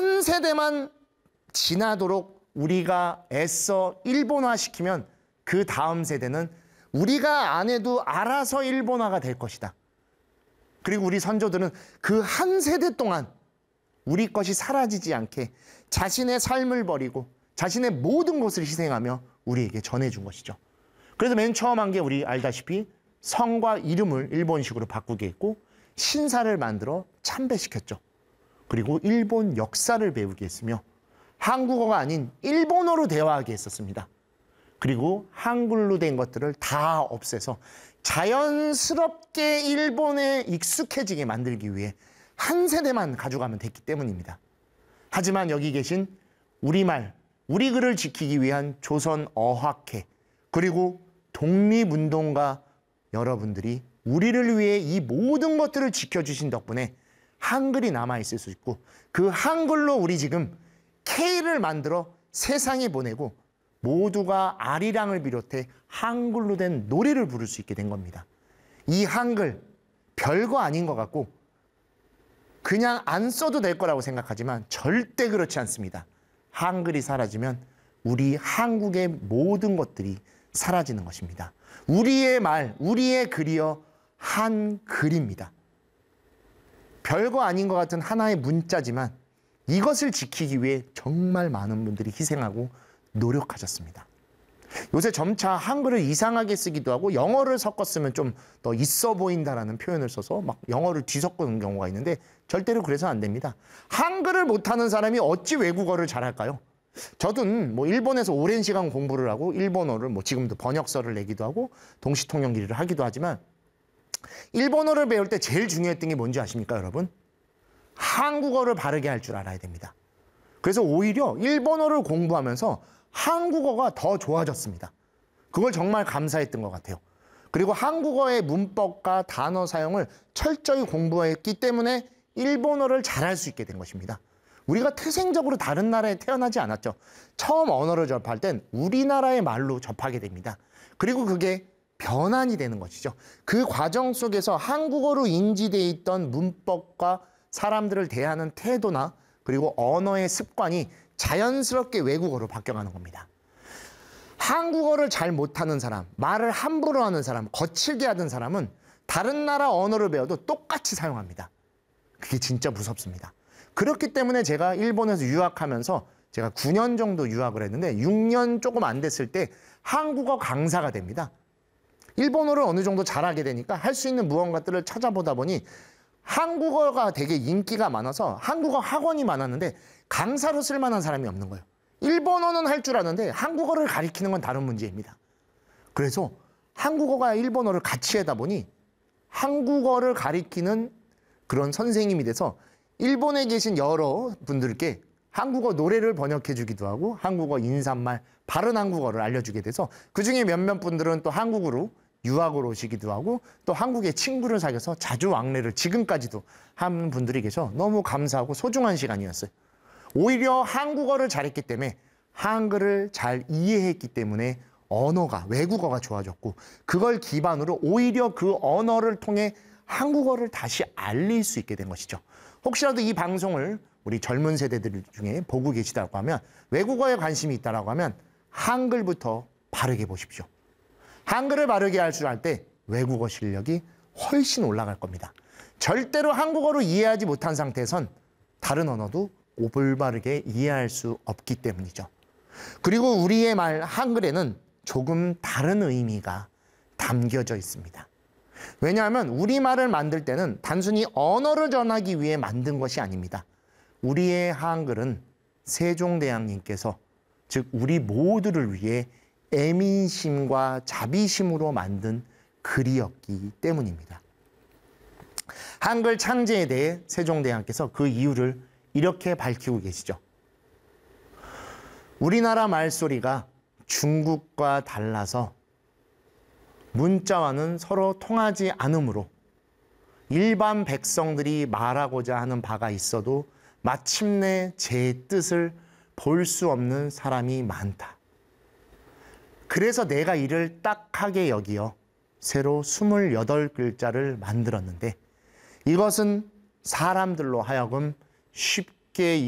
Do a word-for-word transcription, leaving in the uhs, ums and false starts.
한 세대만 지나도록 우리가 애써 일본화시키면 그 다음 세대는 우리가 안 해도 알아서 일본화가 될 것이다. 그리고 우리 선조들은 그 한 세대 동안 우리 것이 사라지지 않게 자신의 삶을 버리고 자신의 모든 것을 희생하며 우리에게 전해준 것이죠. 그래서 맨 처음 한 게 우리 알다시피 성과 이름을 일본식으로 바꾸게 했고 신사를 만들어 참배시켰죠. 그리고 일본 역사를 배우게 했으며 한국어가 아닌 일본어로 대화하게 했었습니다. 그리고 한글로 된 것들을 다 없애서 자연스럽게 일본에 익숙해지게 만들기 위해 한 세대만 가져가면 됐기 때문입니다. 하지만 여기 계신 우리말, 우리 글을 지키기 위한 조선 어학회, 그리고 독립운동가 여러분들이 우리를 위해 이 모든 것들을 지켜주신 덕분에 한글이 남아있을 수 있고 그 한글로 우리 지금 K를 만들어 세상에 보내고 모두가 아리랑을 비롯해 한글로 된 노래를 부를 수 있게 된 겁니다. 이 한글 별거 아닌 것 같고 그냥 안 써도 될 거라고 생각하지만 절대 그렇지 않습니다. 한글이 사라지면 우리 한국의 모든 것들이 사라지는 것입니다. 우리의 말, 우리의 글이여 한글입니다. 별거 아닌 것 같은 하나의 문자지만 이것을 지키기 위해 정말 많은 분들이 희생하고 노력하셨습니다. 요새 점차 한글을 이상하게 쓰기도 하고 영어를 섞어 쓰면 좀 더 있어 보인다라는 표현을 써서 막 영어를 뒤섞는 경우가 있는데 절대로 그래서 안 됩니다. 한글을 못하는 사람이 어찌 외국어를 잘할까요? 저도 뭐 일본에서 오랜 시간 공부를 하고 일본어를 뭐 지금도 번역서를 내기도 하고 동시통역일을 하기도 하지만 일본어를 배울 때 제일 중요했던 게 뭔지 아십니까, 여러분? 한국어를 바르게 할 줄 알아야 됩니다. 그래서 오히려 일본어를 공부하면서 한국어가 더 좋아졌습니다. 그걸 정말 감사했던 것 같아요. 그리고 한국어의 문법과 단어 사용을 철저히 공부했기 때문에 일본어를 잘할 수 있게 된 것입니다. 우리가 태생적으로 다른 나라에 태어나지 않았죠. 처음 언어를 접할 땐 우리나라의 말로 접하게 됩니다. 그리고 그게 변환이 되는 것이죠. 그 과정 속에서 한국어로 인지되어 있던 문법과 사람들을 대하는 태도나 그리고 언어의 습관이 자연스럽게 외국어로 바뀌어가는 겁니다. 한국어를 잘 못하는 사람, 말을 함부로 하는 사람, 거칠게 하는 사람은 다른 나라 언어를 배워도 똑같이 사용합니다. 그게 진짜 무섭습니다. 그렇기 때문에 제가 일본에서 유학하면서 제가 구 년 정도 유학을 했는데 육 년 조금 안 됐을 때 한국어 강사가 됩니다. 일본어를 어느 정도 잘하게 되니까 할 수 있는 무언가들을 찾아보다 보니 한국어가 되게 인기가 많아서 한국어 학원이 많았는데 강사로 쓸만한 사람이 없는 거예요. 일본어는 할 줄 아는데 한국어를 가리키는 건 다른 문제입니다. 그래서 한국어가 일본어를 같이 하다 보니 한국어를 가리키는 그런 선생님이 돼서 일본에 계신 여러 분들께 한국어 노래를 번역해 주기도 하고 한국어 인사말, 바른 한국어를 알려주게 돼서 그중에 몇몇 분들은 또 한국으로 유학을 오시기도 하고 또 한국에 친구를 사귀어서 자주 왕래를 지금까지도 하는 분들이 계셔 너무 감사하고 소중한 시간이었어요. 오히려 한국어를 잘했기 때문에 한글을 잘 이해했기 때문에 언어가, 외국어가 좋아졌고 그걸 기반으로 오히려 그 언어를 통해 한국어를 다시 알릴 수 있게 된 것이죠. 혹시라도 이 방송을 우리 젊은 세대들 중에 보고 계시다고 하면 외국어에 관심이 있다고 하면 한글부터 바르게 보십시오. 한글을 바르게 할 줄 알 때 외국어 실력이 훨씬 올라갈 겁니다. 절대로 한국어로 이해하지 못한 상태에선 다른 언어도 올바르게 이해할 수 없기 때문이죠. 그리고 우리의 말 한글에는 조금 다른 의미가 담겨져 있습니다. 왜냐하면 우리말을 만들 때는 단순히 언어를 전하기 위해 만든 것이 아닙니다. 우리의 한글은 세종대왕님께서 즉 우리 모두를 위해 애민심과 자비심으로 만든 글이었기 때문입니다. 한글 창제에 대해 세종대왕께서 그 이유를 이렇게 밝히고 계시죠. 우리나라 말소리가 중국과 달라서 문자와는 서로 통하지 않으므로 일반 백성들이 말하고자 하는 바가 있어도 마침내 제 뜻을 볼 수 없는 사람이 많다. 그래서 내가 이를 딱하게 여기어 새로 스물여덟 글자를 만들었는데 이것은 사람들로 하여금 쉽게